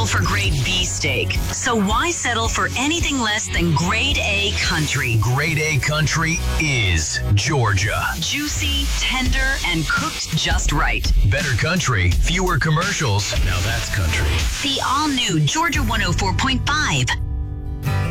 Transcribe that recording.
for grade B steak. So why settle for anything less than grade A country? Grade A country is Georgia. Juicy, tender, and cooked just right. Better country, fewer commercials. Now that's country. The all-new Georgia 104.5.